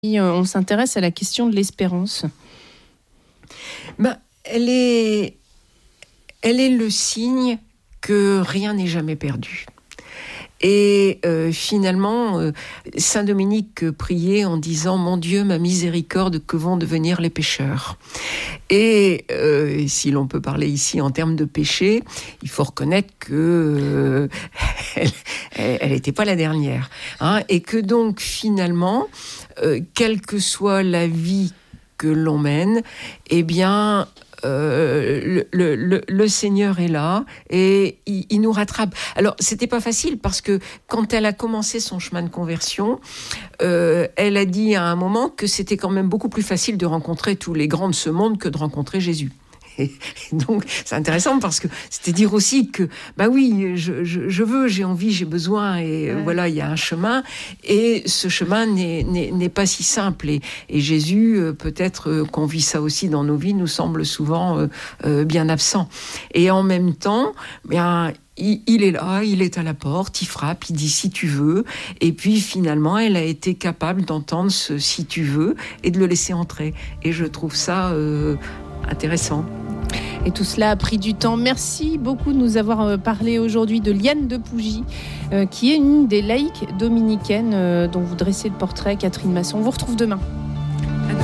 On s'intéresse à la question de l'espérance. Elle est le signe que rien n'est jamais perdu. Et finalement, saint Dominique priait en disant « Mon Dieu, ma miséricorde, que vont devenir les pécheurs ?» Et si l'on peut parler ici en termes de péché, il faut reconnaître que elle n'était pas la dernière. Et que donc finalement, quelle que soit la vie que l'on mène, eh bien... le Seigneur est là et il nous rattrape. Alors, c'était pas facile parce que quand elle a commencé son chemin de conversion, elle a dit à un moment que c'était quand même beaucoup plus facile de rencontrer tous les grands de ce monde que de rencontrer Jésus. Et donc, c'est intéressant parce que c'était dire aussi que, oui, je veux, j'ai envie, j'ai besoin, et voilà, il y a un chemin, et ce chemin n'est pas si simple. Et Jésus, peut-être qu'on vit ça aussi dans nos vies, nous semble souvent bien absent. Et en même temps, il est là, il est à la porte, il frappe, il dit si tu veux. Et puis finalement, elle a été capable d'entendre ce si tu veux et de le laisser entrer. Et je trouve ça intéressant. Et tout cela a pris du temps. Merci beaucoup de nous avoir parlé aujourd'hui de Liane de Pougy, qui est une des laïques dominicaines dont vous dressez le portrait, Catherine Masson. On vous retrouve demain.